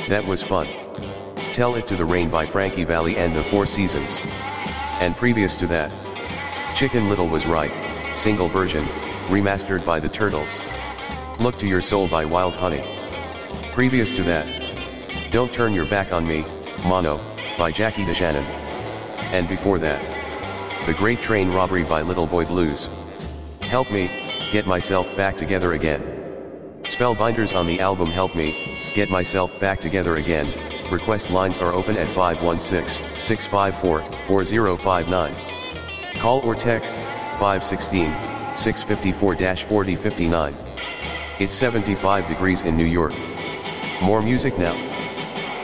That was fun. Tell It to the Rain by Frankie Valli and the Four Seasons. And previous to that, Chicken Little Was Right, single version, remastered by the Turtles. Look to Your Soul by Wild Honey. Previous to that, Don't Turn Your Back on Me, Mono, by Jackie DeShannon. And before that, The Great Train Robbery by Little Boy Blues. Help Me, Get Myself Back Together Again. Spellbinders on the album Help Me, Get Myself Back Together Again. Request lines are open at 516-654-4059. Call or text 516-654-4059. It's 75 degrees in New York. More music now.